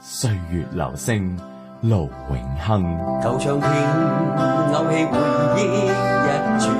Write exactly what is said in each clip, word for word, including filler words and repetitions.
歲月留聲，盧永亨。 舊唱片勾起回憶一轉。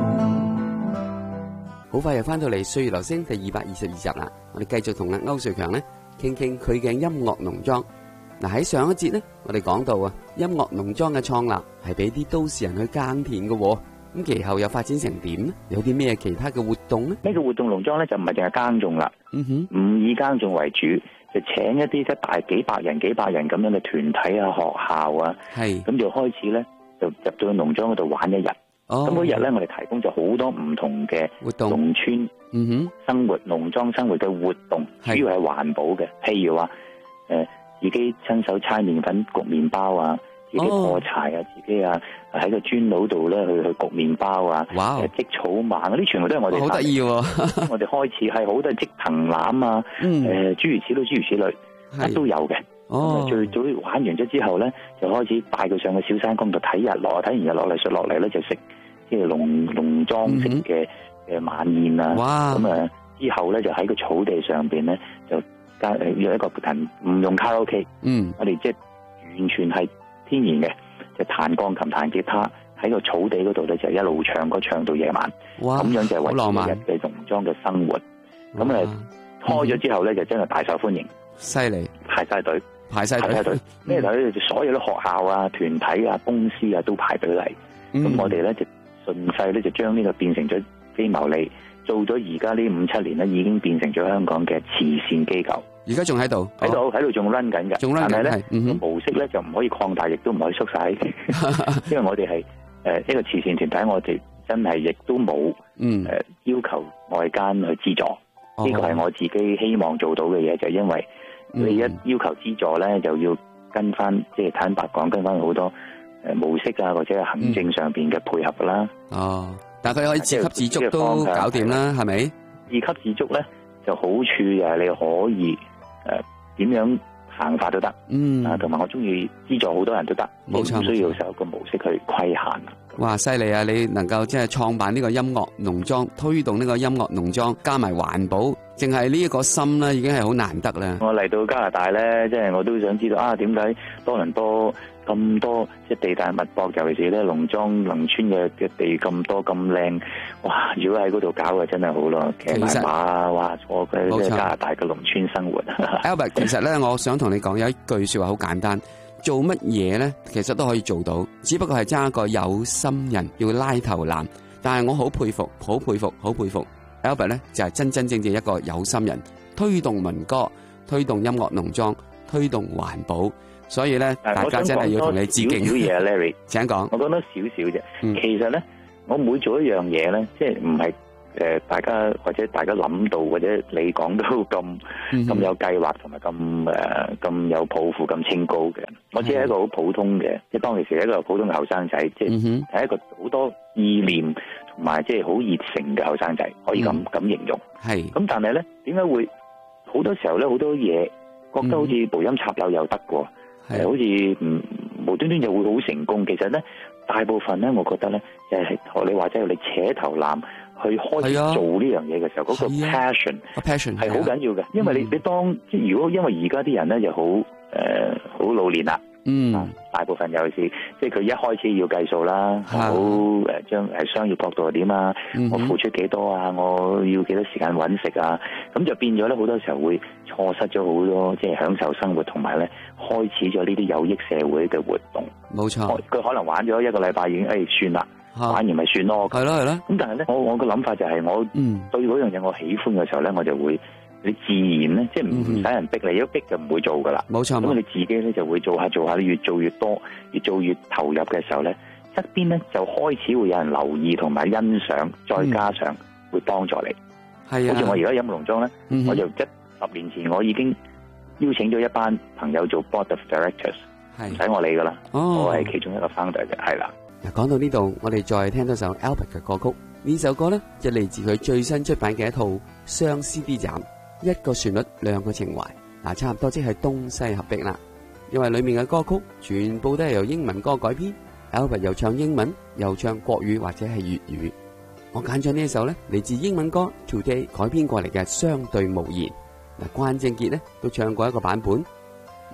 好快又翻到嚟《歲月留聲》第二百二十二集啦！我哋繼續同阿歐瑞強咧傾傾佢嘅音樂農莊。嗱，喺上一節咧，我哋講到啊，音樂農莊嘅創立係俾啲都市人去耕田嘅，咁其後又發展成點咧？有啲咩其他嘅活動咧？ 呢個活動農莊咧就唔係淨係耕種啦， 嗯哼， 唔以耕種為主，就請一啲即係大幾百人、幾百人咁樣嘅團體啊、學校啊， 係咁就開始咧就入到去農莊嗰度玩一日。 哦， 咁嗰日咧，我哋提供咗好多唔同嘅活動， 農村嗯哼， 生活、農莊生活嘅活動，主要係環保嘅，譬如話誒、呃、自己親手搓麵粉焗麵包啊，自己破柴啊，哦、自己啊喺個磚爐度咧去去焗麵包啊， 哇， 織草蜢嗰啲全部都係我哋好得意喎！ 我哋開始係好多係織藤籃啊，誒、 嗯呃、諸如此類，諸如此類，乜都有嘅。 哦， 最早玩完咗之後咧，就開始帶佢上個小山崗度睇日落，睇完日落嚟，雪落嚟咧就食即係農農莊式嘅嘅晚宴啊。 哇！ 咁啊之後咧就喺個草地上邊咧就加誒用一個彈唔用卡拉 OK， 嗯， 我哋即係完全係天然嘅，就彈鋼琴、彈吉他喺個草地嗰度咧就一路唱歌唱到夜晚。 哇！ 咁樣就係為一日嘅農莊嘅生活。咁啊開咗之後咧就真係大受歡迎， 犀利， 排晒隊。 排晒隊， 隊咩隊？所有啲學校啊、團體啊、公司啊都排隊嚟。咁、嗯、我哋咧就順勢咧就將呢個變成咗非牟利，做咗而家呢五七年咧已經變成咗香港嘅慈善機構。 而家仲喺度， 喺度喺度仲 run 緊嘅， 仲 run 緊。 但係咧個、 嗯、 模式咧就唔可以擴大，亦都唔可以縮細，因為我哋係誒一個慈善團體，我哋真係亦都冇誒、 嗯呃、要求外間去資助。呢個係我自己希望做到嘅嘢，就係、因為。你一要求資助咧，就要跟翻，即係坦白講，跟翻好多誒模式啊，或者係行政上邊嘅配合噶啦。 哦，但係佢可以自給自足都搞掂啦，係咪？ 自給自足咧，就好處就係你可以誒點、呃、樣行法都得。嗯。啊，同埋我中意資助好多人都得，冇錯，唔需要受個模式去規限。 哇，犀利啊！你能夠即係創辦呢個音樂農莊，推動呢個音樂農莊，加埋環保，淨係呢一個心咧，已經係好難得啦。 我嚟到加拿大咧，即係我都想知道啊，點解多倫多咁多即係地大物博，尤其是咧農莊農村嘅嘅地咁多咁靚，哇！如果喺嗰度搞嘅真係好咯，騎埋馬啊，哇！我嘅即係加拿大嘅農村生活。 Albert， 其實咧，我想同你講有一句說話好簡單。做乜嘢咧，其實都可以做到，只不過係爭一個有心人要拉頭纜。但係我好佩服，好佩服，好佩服 Albert 咧，就係真真正正一個有心人，推動民歌，推動音樂農莊，推動環保。所以咧，大家真係要同你致敬。 少少嘢 Larry， 請講。 我講多少少啫。其實咧，我每做一樣嘢咧，即係唔係誒大家或者大家諗到或者你講到咁咁、嗯、有計劃同埋咁誒咁有抱負咁清高嘅，我只係一個好普通嘅，即係當其時一個普通嘅後生仔，即係係一個好多意念同埋即係好熱誠嘅後生仔，可以咁咁、嗯、形容。係咁，但係咧點解會好多時候咧好多嘢覺得好似無音插柳又得喎，係、呃、好似唔無端端又會好成功。其實咧大部分咧，我覺得咧就係、是、學你話齋，你扯頭纜。去開始做呢樣嘢嘅時候，嗰、啊那個 passion passion 係好緊要嘅、啊，因為你、嗯、你當即係如果因為而家啲人咧就好誒好老練啦，嗯、啊，大部分尤其是即係佢一開始要計數啦，好誒將誒商業角度係點啊、嗯，我付出幾多啊，我要幾多時間揾食啊，咁就變咗咧好多時候會錯失咗好多即係享受生活，同埋咧開始咗呢啲有益社會嘅活動。冇錯，佢可能玩咗一個禮拜已經誒、哎、算啦。玩完咪算咯，係咯係咯。咁但係咧，我我個諗法就係我對嗰樣嘢我喜歡嘅時候咧，我就會你自然咧，即係唔唔使人逼你，一逼就唔會做噶啦。冇錯。咁你自己咧就會做下做下，你越做越多，越做越投入嘅時候咧，側邊咧就開始會有人留意同埋欣賞，再加上會幫助你。係啊。好似我而家音樂農莊咧，我就一十年前我已經邀請咗一班朋友做 board of directors， 唔使我理噶啦。哦。我係其中一個 founder 嘅，係啦。 講到呢度，我哋再聽多首 Albert 嘅歌曲。呢首歌呢，就嚟自佢最新出版嘅一套雙 C D 集，一個旋律兩個情懷。嗱，差唔多即係東西合璧啦。因為裏面嘅歌曲全部都係由英文歌改編 ，Albert 又唱英文，又唱國語或者係粵語。我揀咗呢一首呢，嚟自英文歌 Today 改編過嚟嘅相對無言。嗱，關正傑呢都唱過一個版本。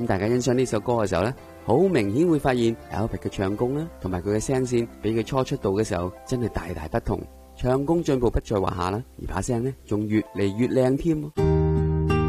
咁大家欣賞呢首歌嘅時候呢，好明顯會發現 Albert 嘅唱功啦，同埋佢嘅聲線比佢初出道嘅時候真係大大不同，唱功進步不在話下啦，而把聲呢仲越嚟越靚添。